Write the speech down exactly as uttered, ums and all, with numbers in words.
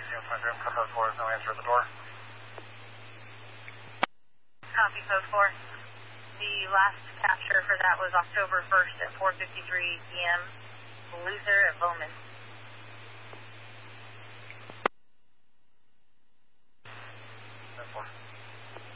Unit twenty-seven, code four, no answer at the door. Copy, code four. The last capture for that was October first at four fifty-three p m Loser at Bowman.